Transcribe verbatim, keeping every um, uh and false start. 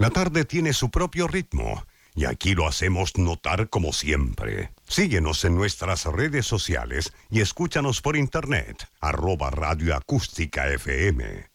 La tarde tiene su propio ritmo y aquí lo hacemos notar como siempre. Síguenos en nuestras redes sociales y escúchanos por internet, arroba Radio Acústica F M.